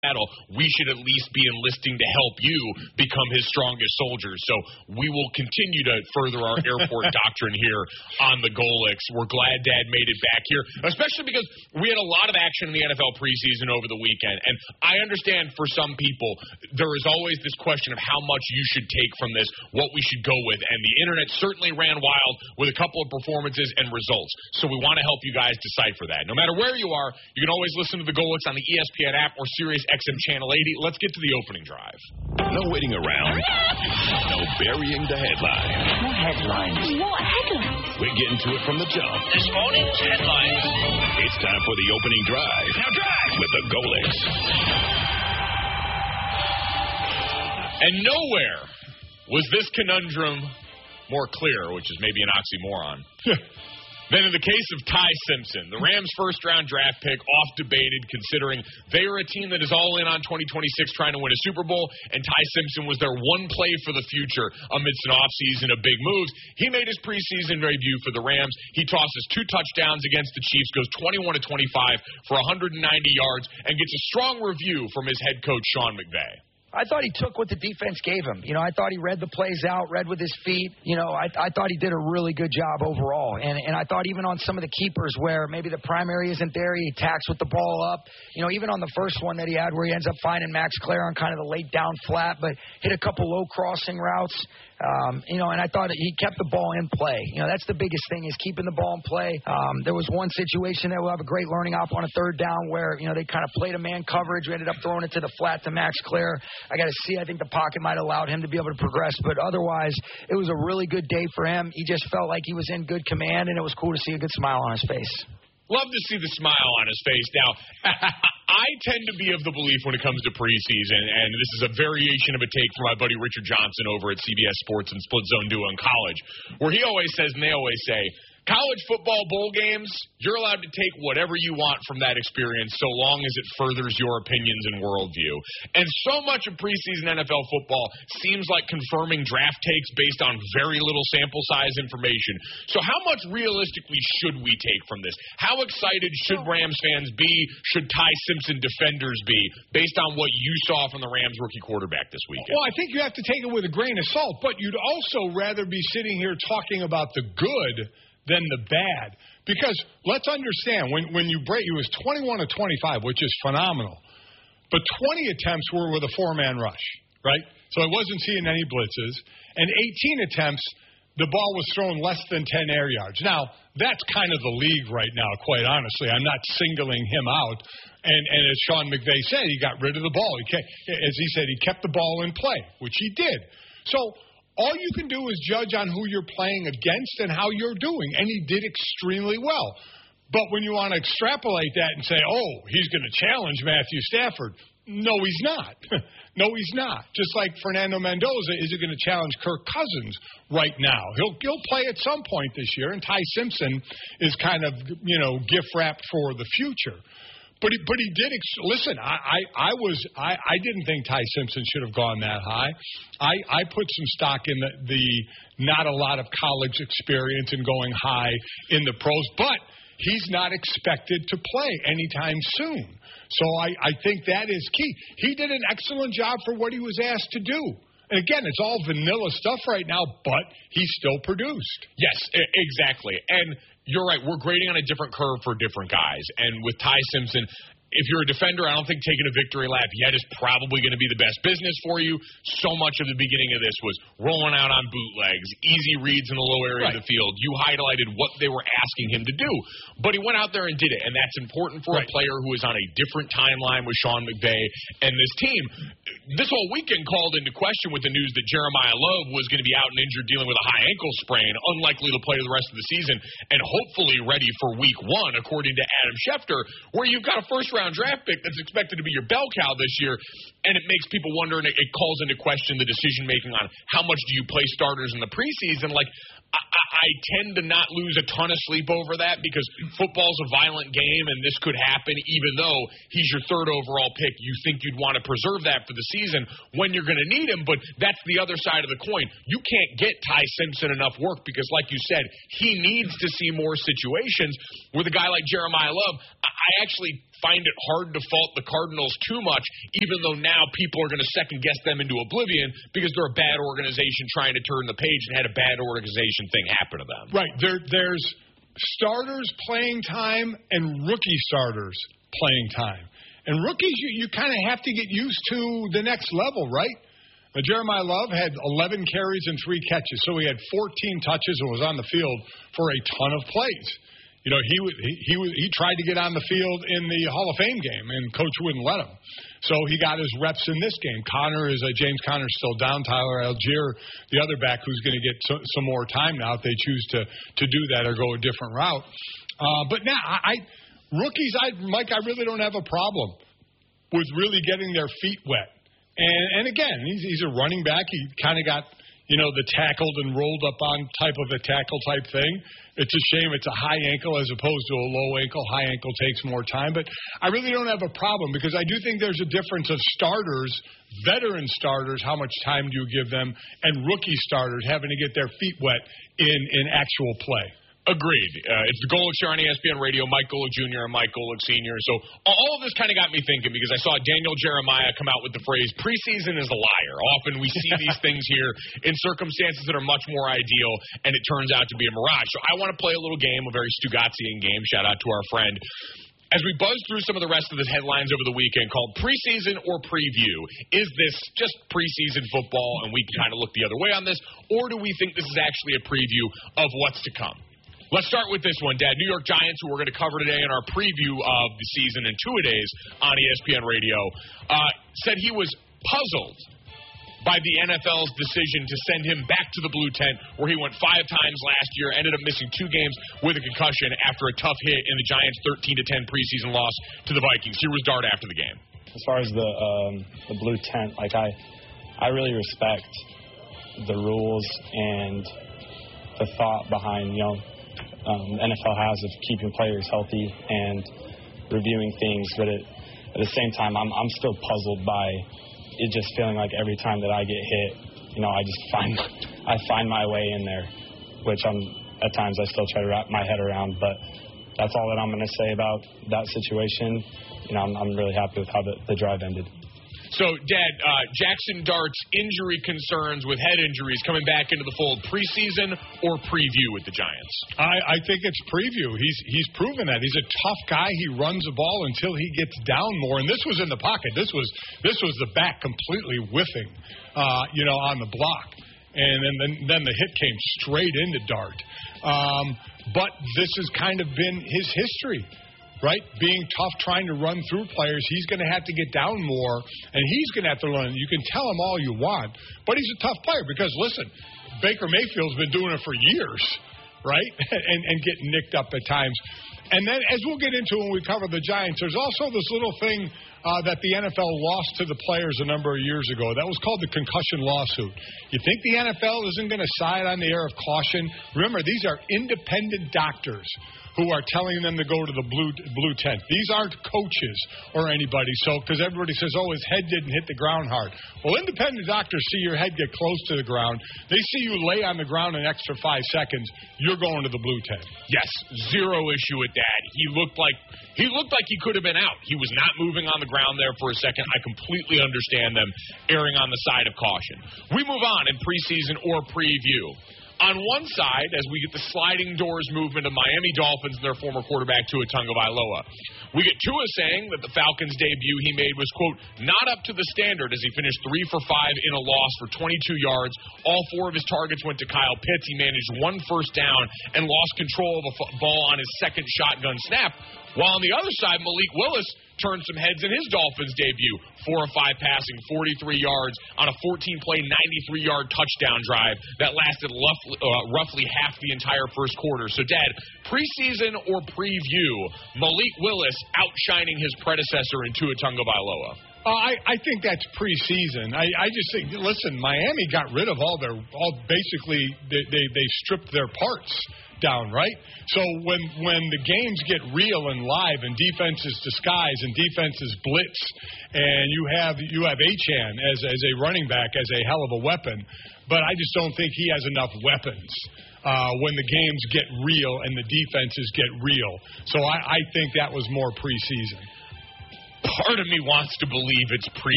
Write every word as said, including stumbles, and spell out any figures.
battle, we should at least be enlisting to help you become his strongest soldiers. So we will continue to further our airport doctrine here on the Golix. We're glad Dad made it back here, especially because we had a lot of action in the N F L preseason over the weekend. And I understand for some people, there is always this question of how much you should take from this, what we should go with. And the internet certainly ran wild with a couple of performances and results. So we want to help you guys decipher that. No matter where you are, you can always listen to the Golix on the E S P N app or Sirius X M Channel eighty. Let's get to the opening drive. No waiting around. No burying the headline. What headlines? What headlines? We're getting to it from the jump. This morning's headlines. It's time for the opening drive. Now drive! With the Golix. And nowhere was this conundrum more clear, which is maybe an oxymoron, than in the case of Ty Simpson. The Rams' first-round draft pick, oft-debated, considering they are a team that is all in on twenty twenty-six trying to win a Super Bowl, and Ty Simpson was their one play for the future amidst an offseason of big moves. He made his preseason debut for the Rams. He tosses two touchdowns against the Chiefs, goes twenty-one to twenty-five for one hundred ninety yards, and gets a strong review from his head coach, Sean McVay. I thought he took what the defense gave him. You know, I thought he read the plays out, read with his feet. You know, I, I thought he did a really good job overall. And and I thought even on some of the keepers where maybe the primary isn't there, he attacks with the ball up. You know, even on the first one that he had where he ends up finding Max Clare on kind of the late down flat, but hit a couple low crossing routes. Um, you know, and I thought he kept the ball in play. You know, that's the biggest thing is keeping the ball in play. Um, there was one situation that we'll have a great learning op on a third down where, you know, they kind of played a man coverage. We ended up throwing it to the flat to Max Clare. I got to see, I think the pocket might have allowed him to be able to progress, but otherwise it was a really good day for him. He just felt like he was in good command, and it was cool to see a good smile on his face. Love to see the smile on his face. Now, I tend to be of the belief when it comes to preseason, and this is a variation of a take from my buddy Richard Johnson over at C B S Sports and Split Zone Duo in college, where he always says, and they always say, college football bowl games, you're allowed to take whatever you want from that experience so long as it furthers your opinions and worldview. And so much of preseason N F L football seems like confirming draft takes based on very little sample size information. So how much realistically should we take from this? How excited should Rams fans be? Should Ty Simpson defenders be based on what you saw from the Rams rookie quarterback this weekend? Well, I think you have to take it with a grain of salt, but you'd also rather be sitting here talking about the good than the bad. Because let's understand, when, when you break, it was twenty-one to twenty-five, which is phenomenal. But twenty attempts were with a four-man rush, right? So I wasn't seeing any blitzes. And eighteen attempts, the ball was thrown less than ten air yards. Now, that's kind of the league right now, quite honestly. I'm not singling him out. And, and as Sean McVay said, he got rid of the ball. He kept, as he said, he kept the ball in play, which he did. So all you can do is judge on who you're playing against and how you're doing, and he did extremely well. But when you want to extrapolate that and say, oh, he's going to challenge Matthew Stafford, no, he's not. No, he's not. Just like Fernando Mendoza isn't going to challenge Kirk Cousins right now. He'll he'll play at some point this year, and Ty Simpson is kind of, you know, gift wrapped for the future. But he, but he did. Ex- Listen, I, I, I was I, I didn't think Ty Simpson should have gone that high. I, I put some stock in the, the not a lot of college experience and going high in the pros, but he's not expected to play anytime soon. So I, I think that is key. He did an excellent job for what he was asked to do. And again, it's all vanilla stuff right now, but he still produced. Yes, exactly. And you're right. We're grading on a different curve for different guys. And with Ty Simpson, if you're a defender, I don't think taking a victory lap yet is probably going to be the best business for you. So much of the beginning of this was rolling out on bootlegs, easy reads in the low area right. of the field. You highlighted what they were asking him to do. But he went out there and did it, and that's important for right. a player who is on a different timeline with Sean McVay and this team. This whole weekend called into question with the news that Jeremiah Love was going to be out and injured dealing with a high ankle sprain, unlikely to play the rest of the season, and hopefully ready for week one, according to Adam Schefter, where you've got a first-round draft pick that's expected to be your bell cow this year, and it makes people wonder, and it, it calls into question the decision-making on how much do you play starters in the preseason. Like, I, I, I tend to not lose a ton of sleep over that because football's a violent game, and this could happen even though he's your third overall pick. You think you'd want to preserve that for the season when you're going to need him, but that's the other side of the coin. You can't get Ty Simpson enough work because, like you said, he needs to see more situations with a guy like Jeremiah Love. I, I actually find it hard to fault the Cardinals too much, even though now people are going to second-guess them into oblivion because they're a bad organization trying to turn the page and had a bad organization thing happen to them. Right. There, there's starters playing time and rookie starters playing time. And rookies, you, you kind of have to get used to the next level, right? Uh, Jeremiah Love had eleven carries and three catches, so he had fourteen touches and was on the field for a ton of plays. You know, he he he, he tried to get on the field in the Hall of Fame game, and coach wouldn't let him. So he got his reps in this game. Connor is uh, James Conner's still down. Tyler Algier, the other back, who's going to get so, some more time now if they choose to to do that or go a different route. Uh, but now, I, I rookies, I Mike, I really don't have a problem with really getting their feet wet. And, and again, he's, he's a running back. He kind of got, you know, the tackled and rolled up on type of a tackle type thing. It's a shame it's a high ankle as opposed to a low ankle. High ankle takes more time. But I really don't have a problem because I do think there's a difference of starters, veteran starters, how much time do you give them, and rookie starters having to get their feet wet in, in actual play. Agreed. Uh, it's the Golic Show on E S P N Radio. Mike Golic Junior and Mike Golic Senior So all of this kind of got me thinking because I saw Daniel Jeremiah come out with the phrase, preseason is a liar. Often we see these things here in circumstances that are much more ideal, and it turns out to be a mirage. So I want to play a little game, a very Stugatzian game. Shout out to our friend. As we buzz through some of the rest of the headlines over the weekend called preseason or preview, is this just preseason football and we can kind of look the other way on this, or do we think this is actually a preview of what's to come? Let's start with this one, Dad. New York Giants, who we're going to cover today in our preview of the season in two-a-days on E S P N Radio, uh, said he was puzzled by the N F L's decision to send him back to the blue tent, where he went five times last year, ended up missing two games with a concussion after a tough hit in the Giants' thirteen to ten preseason loss to the Vikings. Here was Dart after the game. As far as the um, the blue tent, like I, I really respect the rules and the thought behind, you know, Um, N F L has of keeping players healthy and reviewing things, but it, at the same time, I'm I'm still puzzled by it just feeling like every time that I get hit, you know, I just find I find my way in there, which I'm at times I still try to wrap my head around. But that's all that I'm going to say about that situation. You know, I'm, I'm really happy with how the, the drive ended. So, Dad, uh, Jackson Dart's injury concerns with head injuries coming back into the fold, preseason or preview with the Giants? I, I think it's preview. He's he's proven that. He's a tough guy. He runs the ball until he gets down more. And this was in the pocket. This was this was the back completely whiffing, uh, you know, on the block. And then, then, then the hit came straight into Dart. Um, but this has kind of been his history. Right? Being tough, trying to run through players. He's going to have to get down more, and he's going to have to learn. You can tell him all you want, but he's a tough player because, listen, Baker Mayfield's been doing it for years, right? and, and getting nicked up at times. And then, as we'll get into when we cover the Giants, there's also this little thing uh, that the N F L lost to the players a number of years ago. That was called the concussion lawsuit. You think the N F L isn't going to side on the air of caution? Remember, these are independent doctors who are telling them to go to the blue blue tent. These aren't coaches or anybody. So, because everybody says, oh, his head didn't hit the ground hard. Well, independent doctors see your head get close to the ground. They see you lay on the ground an extra five seconds. You're going to the blue tent. Yes, zero issue with that. He looked like he looked like he could have been out. He was not moving on the ground there for a second. I completely understand them erring on the side of caution. We move on in preseason or preview. On one side, as we get the sliding doors movement of Miami Dolphins and their former quarterback Tua Tagovailoa, we get Tua saying that the Falcons' debut he made was, quote, not up to the standard as he finished three for five in a loss for twenty-two yards. All four of his targets went to Kyle Pitts. He managed one first down and lost control of a f- ball on his second shotgun snap. While on the other side, Malik Willis turned some heads in his Dolphins debut. Four of five passing, forty-three yards on a fourteen-play, ninety-three-yard touchdown drive that lasted roughly, uh, roughly half the entire first quarter. So, Dad, preseason or preview, Malik Willis outshining his predecessor in Tua Tagovailoa? Uh, I, I think that's preseason. I, I just think, listen, Miami got rid of all their, all basically, they, they, they stripped their parts. down, right? So when when the games get real and live and defenses disguise and defenses blitz and you have you have Achane as as a running back as a hell of a weapon, but I just don't think he has enough weapons uh, when the games get real and the defenses get real. So I, I think that was more preseason. Part of me wants to believe it's pre